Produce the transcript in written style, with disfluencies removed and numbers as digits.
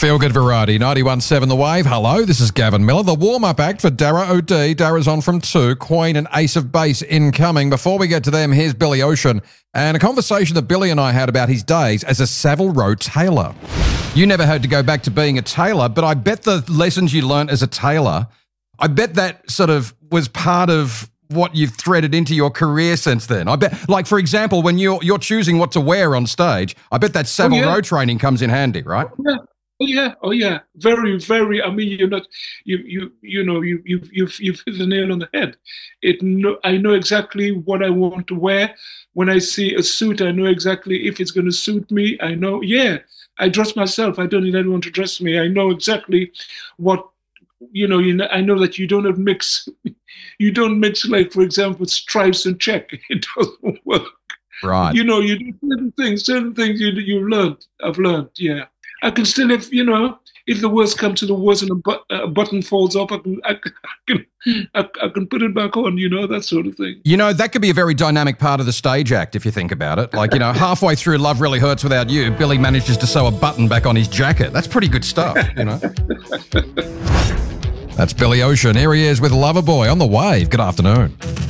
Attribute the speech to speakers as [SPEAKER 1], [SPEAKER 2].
[SPEAKER 1] Feel good variety, 91.7 The Wave. Hello, this is Gavin Miller. The warm-up act for Dara O'D. Dara's on from 2. Queen and Ace of Base incoming. Before we get to them, here's Billy Ocean and a conversation that Billy and I had about his days as a Savile Row tailor. You never had to go back to being a tailor, but I bet the lessons you learnt as a tailor, I bet that sort of was part of what you've threaded into your career since then. I bet, like, for example, when you're choosing what to wear on stage, I bet that Savile Row training comes in handy, right?
[SPEAKER 2] Oh yeah. Very, very. I mean, you've hit the nail on the head. I know exactly what I want to wear. When I see a suit, I know exactly if it's going to suit me. I know. Yeah, I dress myself. I don't need anyone to dress me. I know exactly what. I know that you don't mix. You don't mix, like, for example, stripes and check. It doesn't work.
[SPEAKER 1] Right.
[SPEAKER 2] You do certain things you've learned. I've learned. Yeah. I can still, if the worst comes to the worst and a button falls off, I can put it back on, that sort of thing.
[SPEAKER 1] That could be a very dynamic part of the stage act if you think about it. Like, halfway through Love Really Hurts Without You, Billy manages to sew a button back on his jacket. That's pretty good stuff, That's Billy Ocean. Here he is with Loverboy on The Wave. Good afternoon.